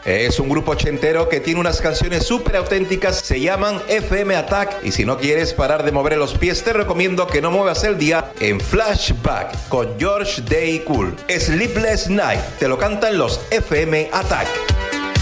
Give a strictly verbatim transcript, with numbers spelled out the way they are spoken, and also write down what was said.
Es un grupo ochentero que tiene unas canciones súper auténticas, se llaman F M Attack, y si no quieres parar de mover los pies te recomiendo que no muevas el día en Flashback con George Day Cool. Sleepless Night, te lo cantan los F M Attack.